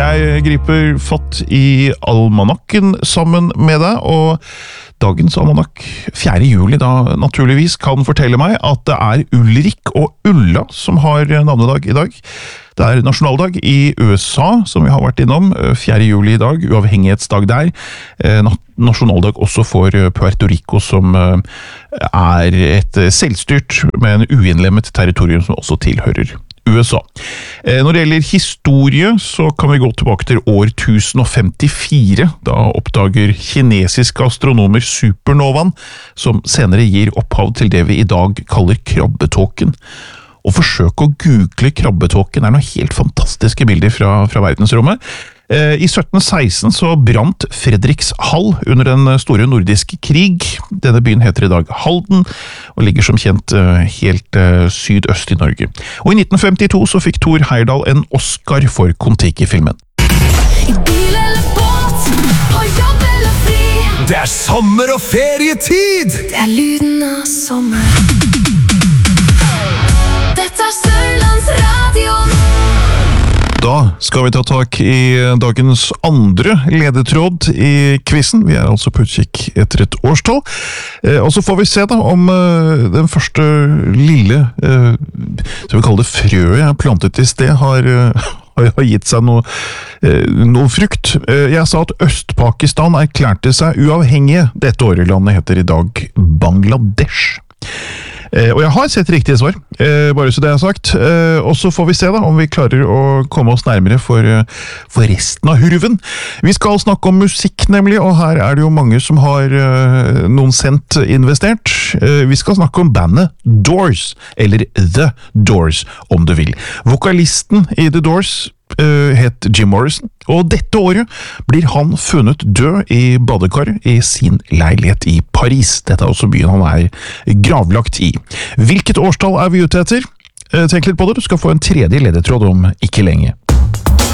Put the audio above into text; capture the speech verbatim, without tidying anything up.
Jeg griper fatt i almanakken sammen med deg, og dagens almanakk fjerde juli da naturligvis kan fortelle meg at det er Ulrik og Ulla som har navnedag i dag. Det er nasjonaldag i U S A, som vi har vært innom, fjerde juli i dag, uavhengighetsdag der. Nasjonaldag også for Puerto Rico, som er et selvstyrt, men uinnlemmet territorium som også tilhører U S A. Når det gjelder historie, så kan vi gå tilbake til år tusen femtifire. Da oppdager kinesiske astronomer supernovaen, som senere gir opphav til det vi i dag kaller krabbetåken. Å forsøke å google krabbetåken er noen helt fantastiske bilder fra, fra verdensrommet. I sytten seksten så brant Fredrikshall under den store nordiske krig. Denne byen heter i dag Halden, og ligger som kjent helt sydøst i Norge. Og i nitten femtito så fikk Thor Heyerdahl en Oscar for Kon-Tiki-filmen. I bil eller båt, på jobb eller fri. Det er sommer og ferietid! Det er lyden av sommer. Dette er Sørlandsradion. Da skal vi ta tak i dagens andre ledetråd i quizen. Vi er altså på utkikk etter et årstall. Eh, og så får vi se da om eh, den første lille, eh, så vi kaller det frøet jeg plantet i sted, har, eh, har gitt seg noe, eh, noe frukt. Eh, jeg sa at Øst-Pakistan erklærte seg uavhengige. Dette året landet heter i dag Bangladesh. Eh, og jeg har sett riktige svar, eh, bare så det er sagt. Eh, og så får vi se da om vi klarer å komme oss nærmere for, for resten av hurven. Vi skal snakke om musikk nemlig, og her er det jo mange som har eh, noen cent investert. Eh, vi skal snakke om bandet Doors, eller The Doors om du vil. Vokalisten i The Doors Uh, het Jim Morrison, og dette året blir han funnet død i badekaret i sin leilighet i Paris. Dette er også byen han er gravlagt i. Hvilket årstall er vi ute etter? Uh, tenk litt på det, du skal få en tredje ledetråd om ikke lenge.